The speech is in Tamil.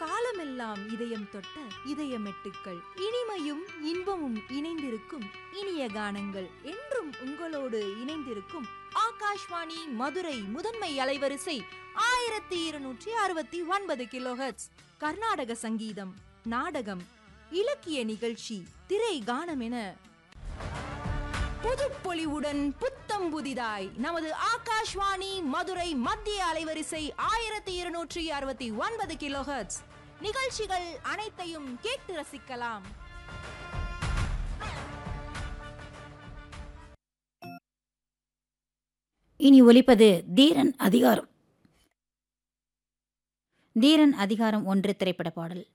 காலமெல்லாம் இதயம் தொட்ட இதயமெட்டுக்கள், இனிமையும் இன்பமும் இணைந்திருக்கும் இனிய கானங்கள் என்றும் உங்களோடு இணைந்திருக்கும் ஆகாஷ்வாணி மதுரை முதன்மை அலைவரிசை 1269 கிலோஹெர்ட்ஸ். கர்நாடக சங்கீதம், நாடகம், இலக்கிய நிகழ்ச்சி, திரை கானம் என புதுப்பொலிவுடன் புத்தம் புதிதாய் நமது ஆகாஷ்வாணி மதுரை மத்திய அலைவரிசை 1269 கிலோஹெர்ட்ஸ் நிகழ்ச்சிகள் அனைத்தையும் கேட்டு ரசிக்கலாம். இனி ஒலிப்பது தீரன் அதிகாரம் 1 திரைப்பட பாடல்.